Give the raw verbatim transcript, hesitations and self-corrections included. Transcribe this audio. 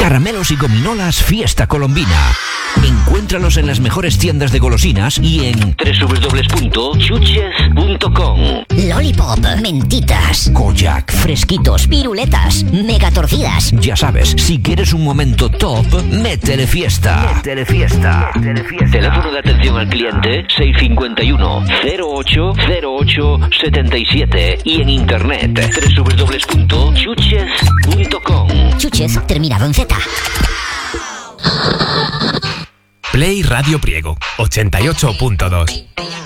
Caramelos y gominolas Fiesta Colombina. Encuéntralos en las mejores tiendas de golosinas y en doble u doble u doble u punto chuches punto com. Lollipop, mentitas, Kojak, fresquitos, piruletas, mega torcidas. Ya sabes, si quieres un momento top, métele fiesta. Métele fiesta. Métele fiesta. Teléfono de atención al cliente seis cinco uno, cero ocho cero ocho siete siete y en internet doble u doble u doble u punto chuches punto com. Chuches terminado en Z. Play Radio Priego ochenta y ocho punto dos.